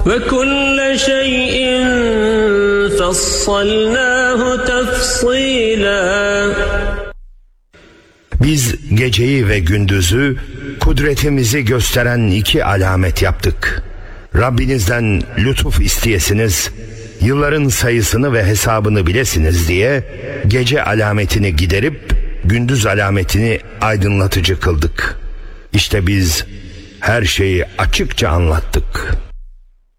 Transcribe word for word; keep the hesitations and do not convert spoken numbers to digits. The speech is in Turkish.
وَكُلَّ شَيْءٍ فَصَّلْنَاهُ تَفْصِيلًا. Biz geceyi ve gündüzü kudretimizi gösteren iki alamet yaptık. Rabbinizden lütuf isteyesiniz, yılların sayısını ve hesabını bilesiniz diye gece alametini giderip gündüz alametini aydınlatıcı kıldık. İşte biz her şeyi açıkça anlattık.